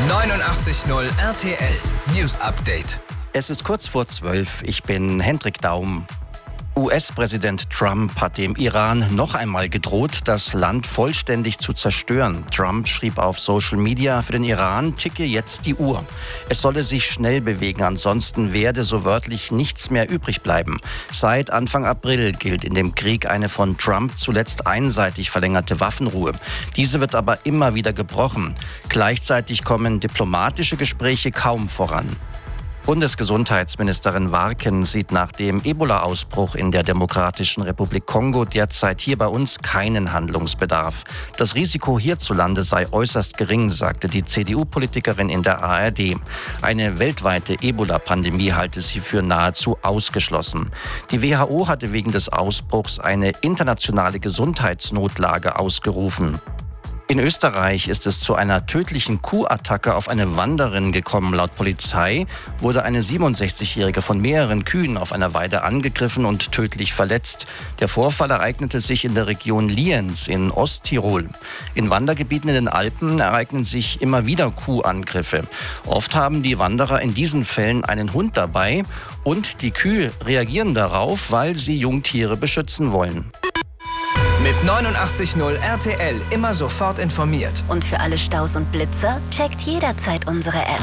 89.0 RTL News Update. Es ist kurz vor 12. Ich bin Hendrik Daum. US-Präsident Trump hat dem Iran noch einmal gedroht, das Land vollständig zu zerstören. Trump schrieb auf Social Media, für den Iran ticke jetzt die Uhr. Es solle sich schnell bewegen, ansonsten werde so wörtlich nichts mehr übrig bleiben. Seit Anfang April gilt in dem Krieg eine von Trump zuletzt einseitig verlängerte Waffenruhe. Diese wird aber immer wieder gebrochen. Gleichzeitig kommen diplomatische Gespräche kaum voran. Bundesgesundheitsministerin Warken sieht nach dem Ebola-Ausbruch in der Demokratischen Republik Kongo derzeit hier bei uns keinen Handlungsbedarf. Das Risiko hierzulande sei äußerst gering, sagte die CDU-Politikerin in der ARD. Eine weltweite Ebola-Pandemie halte sie für nahezu ausgeschlossen. Die WHO hatte wegen des Ausbruchs eine internationale Gesundheitsnotlage ausgerufen. In Österreich ist es zu einer tödlichen Kuhattacke auf eine Wanderin gekommen. Laut Polizei wurde eine 67-Jährige von mehreren Kühen auf einer Weide angegriffen und tödlich verletzt. Der Vorfall ereignete sich in der Region Lienz in Osttirol. In Wandergebieten in den Alpen ereignen sich immer wieder Kuhangriffe. Oft haben die Wanderer in diesen Fällen einen Hund dabei und die Kühe reagieren darauf, weil sie Jungtiere beschützen wollen. Mit 89.0 RTL immer sofort informiert. Und für alle Staus und Blitzer checkt jederzeit unsere App.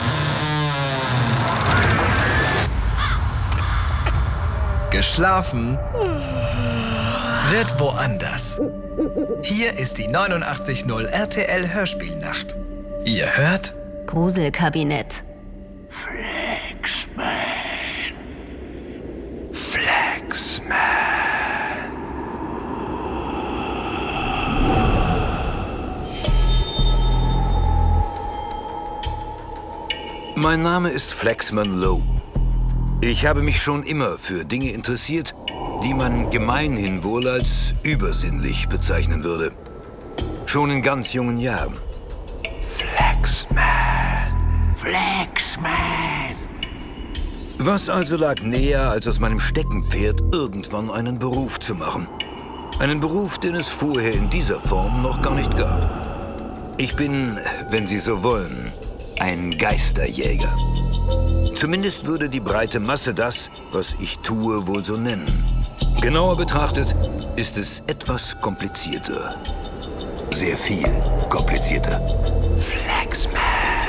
Geschlafen wird woanders. Hier ist die 89.0 RTL Hörspielnacht. Ihr hört Gruselkabinett. Flexman. Flexman. Mein Name ist Flexman Lowe. Ich habe mich schon immer für Dinge interessiert, die man gemeinhin wohl als übersinnlich bezeichnen würde. Schon in ganz jungen Jahren. Flexman. Flexman. Was also lag näher, als aus meinem Steckenpferd irgendwann einen Beruf zu machen? Einen Beruf, den es vorher in dieser Form noch gar nicht gab. Ich bin, wenn Sie so wollen, ein Geisterjäger. Zumindest würde die breite Masse das, was ich tue, wohl so nennen. Genauer betrachtet ist es etwas komplizierter. Sehr viel komplizierter. Flexman.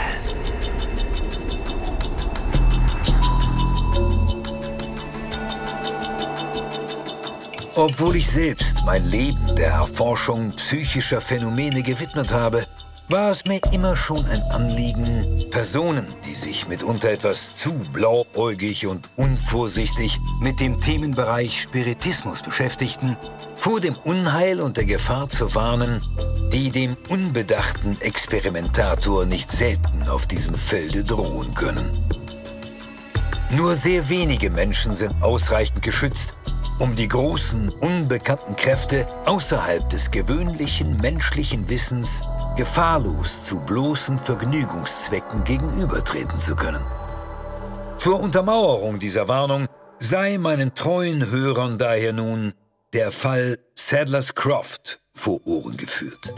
Obwohl ich selbst mein Leben der Erforschung psychischer Phänomene gewidmet habe, war es mir immer schon ein Anliegen, Personen, die sich mitunter etwas zu blauäugig und unvorsichtig mit dem Themenbereich Spiritismus beschäftigten, vor dem Unheil und der Gefahr zu warnen, die dem unbedachten Experimentator nicht selten auf diesem Felde drohen können. Nur sehr wenige Menschen sind ausreichend geschützt, um die großen, unbekannten Kräfte außerhalb des gewöhnlichen menschlichen Wissens gefahrlos zu bloßen Vergnügungszwecken gegenübertreten zu können. Zur Untermauerung dieser Warnung sei meinen treuen Hörern daher nun der Fall Sadler's Croft vor Ohren geführt.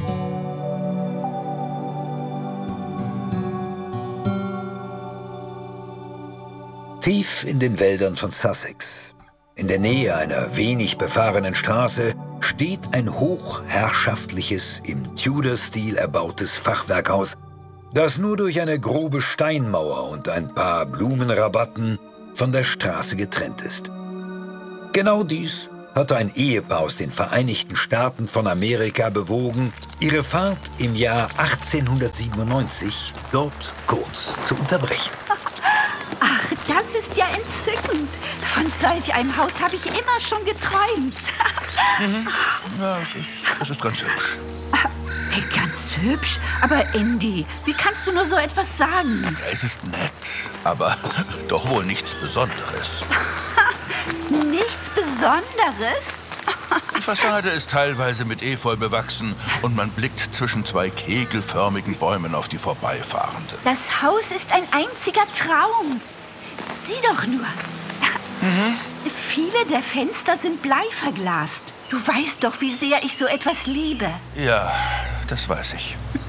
Tief in den Wäldern von Sussex, in der Nähe einer wenig befahrenen Straße, steht ein hochherrschaftliches, im Tudor-Stil erbautes Fachwerkhaus, das nur durch eine grobe Steinmauer und ein paar Blumenrabatten von der Straße getrennt ist. Genau dies hatte ein Ehepaar aus den Vereinigten Staaten von Amerika bewogen, ihre Fahrt im Jahr 1897 dort kurz zu unterbrechen. Ach, das ist ja entzückend. Von solch einem Haus habe ich immer schon geträumt. Ja, es ist ganz hübsch. Ganz hübsch? Aber Andy, wie kannst du nur so etwas sagen? Ja, es ist nett, aber doch wohl nichts Besonderes. Nichts Besonderes? Die Fassade ist teilweise mit Efeu bewachsen und man blickt zwischen zwei kegelförmigen Bäumen auf die Vorbeifahrenden. Das Haus ist ein einziger Traum. Sieh doch nur. Viele der Fenster sind bleiverglast. Du weißt doch, wie sehr ich so etwas liebe. Ja, das weiß ich.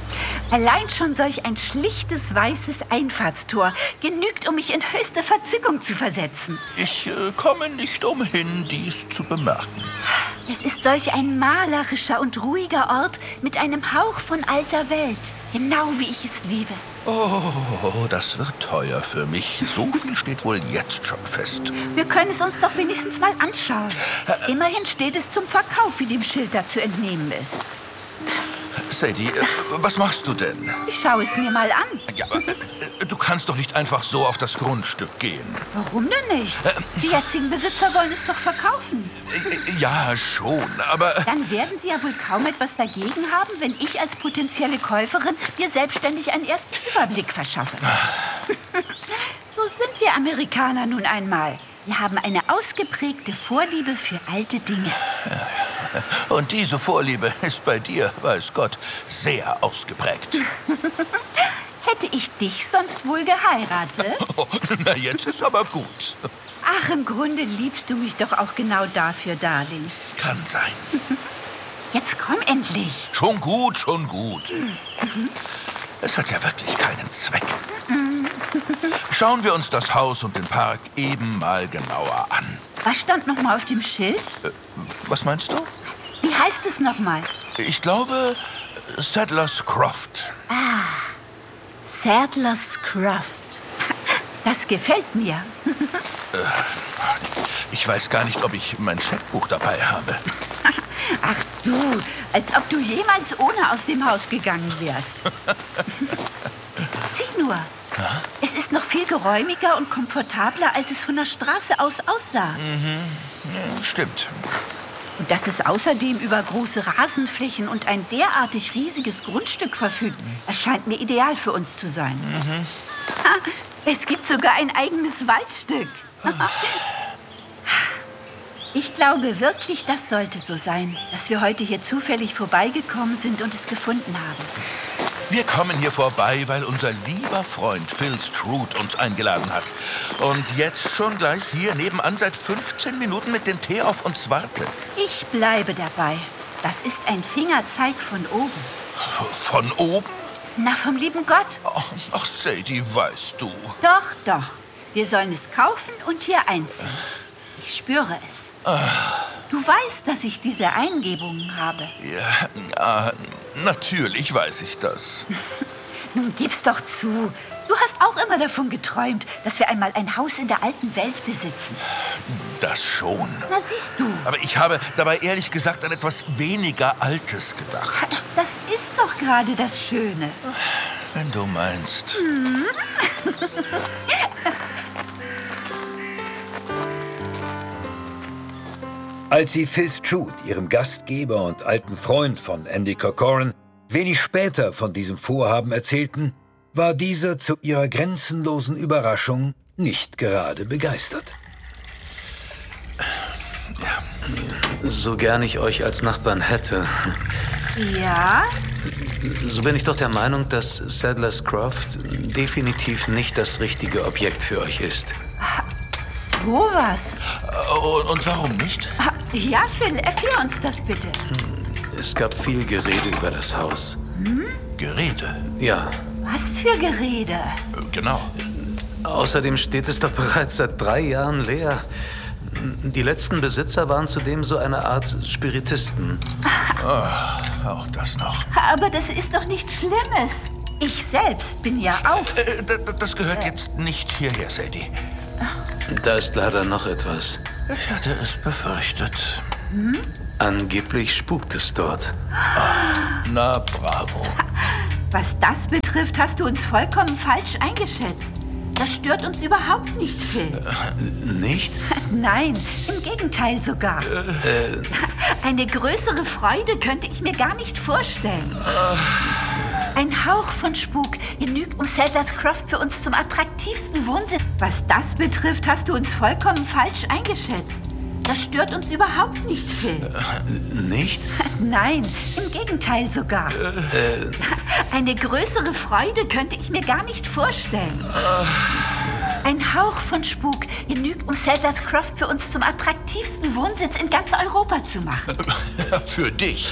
Allein schon solch ein schlichtes weißes Einfahrtstor genügt, um mich in höchste Verzückung zu versetzen. Ich komme nicht umhin, dies zu bemerken. Es ist solch ein malerischer und ruhiger Ort mit einem Hauch von alter Welt. Genau wie ich es liebe. Oh, das wird teuer für mich. So viel steht wohl jetzt schon fest. Wir können es uns doch wenigstens mal anschauen. Immerhin steht es zum Verkauf, wie dem Schild da zu entnehmen ist. Sadie, was machst du denn? Ich schaue es mir mal an. Ja, aber du kannst doch nicht einfach so auf das Grundstück gehen. Warum denn nicht? Die jetzigen Besitzer wollen es doch verkaufen. Ja, schon, aber... Dann werden Sie ja wohl kaum etwas dagegen haben, wenn ich als potenzielle Käuferin mir selbstständig einen ersten Überblick verschaffe. So sind wir Amerikaner nun einmal. Wir haben eine ausgeprägte Vorliebe für alte Dinge. Und diese Vorliebe ist bei dir, weiß Gott, sehr ausgeprägt. Hätte ich dich sonst wohl geheiratet? Oh, na, jetzt ist aber gut. Ach, im Grunde liebst du mich doch auch genau dafür, Darling. Kann sein. Jetzt komm endlich. Schon gut, schon gut. Es hat ja wirklich keinen Zweck. Schauen wir uns das Haus und den Park eben mal genauer an. Was stand noch mal auf dem Schild? Was meinst du? Wie heißt es noch mal? Ich glaube, Sadler's Croft. Sadler's Croft. Das gefällt mir. Ich weiß gar nicht, ob ich mein Scheckbuch dabei habe. Ach du, als ob du jemals ohne aus dem Haus gegangen wärst. Sieh nur, es ist noch viel geräumiger und komfortabler, als es von der Straße aus aussah. Ja, stimmt. Und dass es außerdem über große Rasenflächen und ein derartig riesiges Grundstück verfügt, erscheint mir ideal für uns zu sein. Es gibt sogar ein eigenes Waldstück. Ich glaube wirklich, das sollte so sein, dass wir heute hier zufällig vorbeigekommen sind und es gefunden haben. Wir kommen hier vorbei, weil unser lieber Freund Phil Stroud uns eingeladen hat. Und jetzt schon gleich hier nebenan seit 15 Minuten mit dem Tee auf uns wartet. Ich bleibe dabei. Das ist ein Fingerzeig von oben. Von oben? Na, vom lieben Gott. Ach, Sadie, weißt du. Doch, doch. Wir sollen es kaufen und hier einziehen. Ich spüre es. Du weißt, dass ich diese Eingebungen habe. Ja, natürlich weiß ich das. Nun gib's doch zu. Du hast auch immer davon geträumt, dass wir einmal ein Haus in der alten Welt besitzen. Das schon. Na, siehst du. Aber ich habe dabei ehrlich gesagt an etwas weniger Altes gedacht. Das ist doch gerade das Schöne. Wenn du meinst. Als sie Phil Stroud, ihrem Gastgeber und alten Freund von Andy Corcoran, wenig später von diesem Vorhaben erzählten, war dieser zu ihrer grenzenlosen Überraschung nicht gerade begeistert. So gern ich euch als Nachbarn hätte, Ja? so bin ich doch der Meinung, dass Sadler's Croft definitiv nicht das richtige Objekt für euch ist. Sowas. Und warum nicht? Ja, Phil, erklär uns das bitte. Es gab viel Gerede über das Haus. Gerede? Ja. Was für Gerede? Genau. Außerdem steht es doch bereits seit 3 Jahren leer. Die letzten Besitzer waren zudem so eine Art Spiritisten. Auch das noch. Aber das ist doch nichts Schlimmes. Ich selbst bin ja auch... Das gehört jetzt nicht hierher, Sadie. Da ist leider noch etwas. Ich hatte es befürchtet. Angeblich spukt es dort. Na, bravo. Was das betrifft, hast du uns vollkommen falsch eingeschätzt. Das stört uns überhaupt nicht, Phil. Nicht? Nein, im Gegenteil sogar. Eine größere Freude könnte ich mir gar nicht vorstellen. Ein Hauch von Spuk genügt, um Sadler's Croft für uns zum attraktivsten Wohnsitz. Was das betrifft, hast du uns vollkommen falsch eingeschätzt. Das stört uns überhaupt nicht, Phil. Nicht? Nein, im Gegenteil sogar. Eine größere Freude könnte ich mir gar nicht vorstellen. Ein Hauch von Spuk genügt, um Sadler's Croft für uns zum attraktivsten Wohnsitz in ganz Europa zu machen. Für dich.